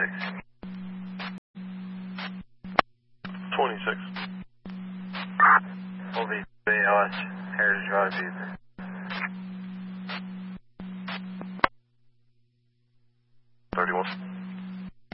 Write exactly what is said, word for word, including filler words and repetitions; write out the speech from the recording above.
twenty-six. twenty-six. Will be Bay Hodge, Heritage Drive, either. thirty-one.